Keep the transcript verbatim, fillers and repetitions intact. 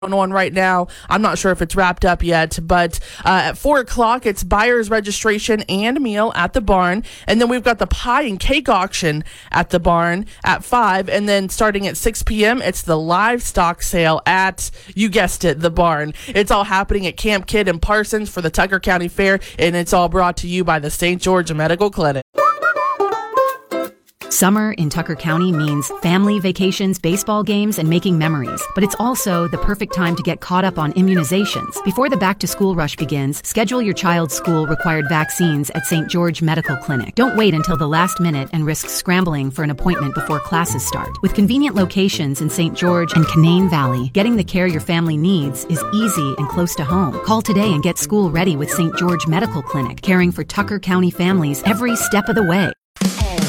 on right now. I'm not sure if it's wrapped up yet, but uh, at four o'clock, it's buyer's registration and meal at the barn. And then we've got the pie and cake auction at the barn at five. And then starting at six p.m., it's the livestock sale at, you guessed it, the barn. It's all happening at Camp Kidd and Parsons for the Tucker County Fair, and it's all brought to you by the Saint George Medical Clinic. Summer in Tucker County means family vacations, baseball games, and making memories. But it's also the perfect time to get caught up on immunizations. Before the back-to-school rush begins, schedule your child's school-required vaccines at Saint George Medical Clinic. Don't wait until the last minute and risk scrambling for an appointment before classes start. With convenient locations in Saint George and Canaan Valley, getting the care your family needs is easy and close to home. Call today and get school ready with Saint George Medical Clinic, caring for Tucker County families every step of the way.